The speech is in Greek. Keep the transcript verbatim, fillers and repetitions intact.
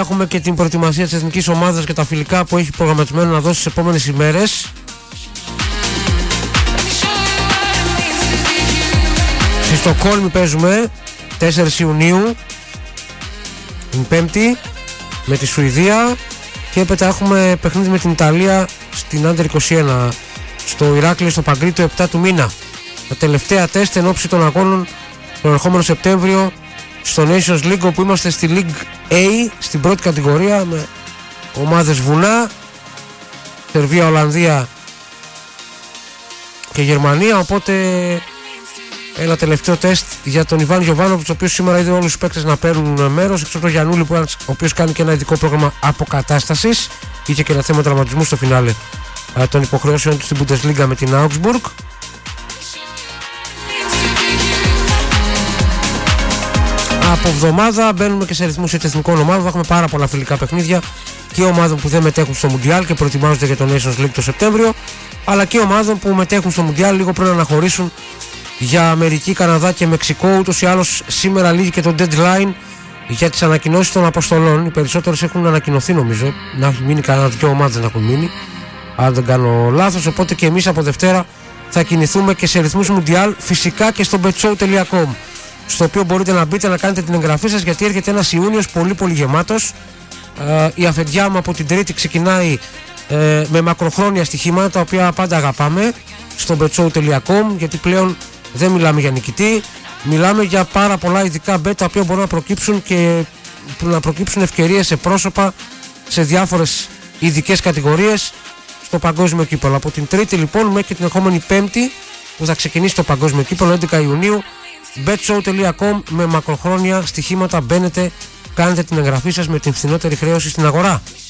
έχουμε και την προετοιμασία της εθνικής ομάδας και τα φιλικά που έχει προγραμματισμένο να δώσει τις επόμενες ημέρες. Στη Στοκχόλμη παίζουμε τέσσερις Ιουνίου, την Πέμπτη, με τη Σουηδία, και έπειτα έχουμε παιχνίδι με την Ιταλία στην Άντερ είκοσι ένα στο Ηράκλειο στο Παγκρίτιο επτά του μήνα. Τα τελευταία τεστ εν ώψη των αγώνων τον ερχόμενο Σεπτέμβριο στο Nations League, όπου είμαστε στη League A, στην πρώτη κατηγορία, με ομάδες βουνά, Σερβία, Ολλανδία και Γερμανία. Οπότε ένα τελευταίο τεστ για τον Ιβάν Γιοβάνοβιτς, ο οποίος σήμερα είδε όλους τους παίκτες να παίρνουν μέρος, εξ από τον Γιαννούλη, που, ο οποίος κάνει και ένα ειδικό πρόγραμμα αποκατάστασης. Είχε και ένα θέμα τραυματισμού στο φινάλε των υποχρεώσεων του στην Bundesliga με την Augsburg. Από εβδομάδα μπαίνουμε και σε ρυθμούς εθνικών ομάδων. Έχουμε πάρα πολλά φιλικά παιχνίδια και ομάδων που δεν μετέχουν στο Μουντιάλ και προετοιμάζονται για το Nations League το Σεπτέμβριο, αλλά και ομάδων που μετέχουν στο Μουντιάλ λίγο πριν να αναχωρήσουν για Αμερική, Καναδά και Μεξικό. Ούτως ή άλλως σήμερα λύγει και το deadline για τις ανακοινώσεις των αποστολών. Οι περισσότερες έχουν ανακοινωθεί, νομίζω. Να έχει μείνει κανένα δυο ομάδες να έχουν μείνει, αν δεν κάνω λάθος. Οπότε και εμείς από Δευτέρα θα κινηθούμε και σε ρυθμούς Μουντιάλ, φυσικά και στο μπετσόου τελεία κομ, στο οποίο μπορείτε να μπείτε να κάνετε την εγγραφή σας, γιατί έρχεται ένας Ιούνιος πολύ πολύ γεμάτος. Ε, η αφεντιά μου από την Τρίτη ξεκινάει ε, με μακροχρόνια στοιχήματα, τα οποία πάντα αγαπάμε, στο μπετσόου τελεία κομ, γιατί πλέον δεν μιλάμε για νικητή, μιλάμε για πάρα πολλά ειδικά bet, τα οποία μπορούν να προκύψουν και να προκύψουν ευκαιρίες σε πρόσωπα σε διάφορες ειδικές κατηγορίες στο παγκόσμιο κύπελλο. Από την Τρίτη λοιπόν μέχρι την ερχόμενη Πέμπτη που θα ξεκινήσει το παγκόσμιο κύπελλο έντεκα Ιουνίου, μπετσόου τελεία κομ με μακροχρόνια στοιχήματα, μπαίνετε, κάνετε την εγγραφή σας με την φθηνότερη χρέωση στην αγορά.